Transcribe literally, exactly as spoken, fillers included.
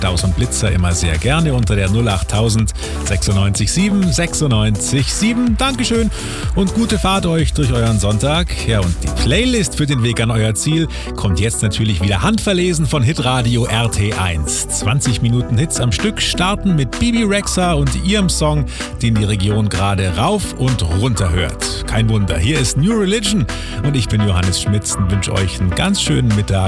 Staus und Blitzer immer sehr gerne unter der null achttausend sechsundneunzig sieben sechsundneunzig sieben. Dankeschön und gute Fahrt euch durch euren Sonntag. Ja, und die Playlist für den Weg an euer Ziel kommt jetzt natürlich wieder handverlesen von Hitradio R T eins. zwanzig Minuten Hits am Stück starten mit Bibi Rexha und ihrem Song, den die Region gerade rauf und runter hört. Kein Wunder, hier ist New Religion und ich bin Johannes Schmitz und wünsche euch einen ganz schönen Mittag.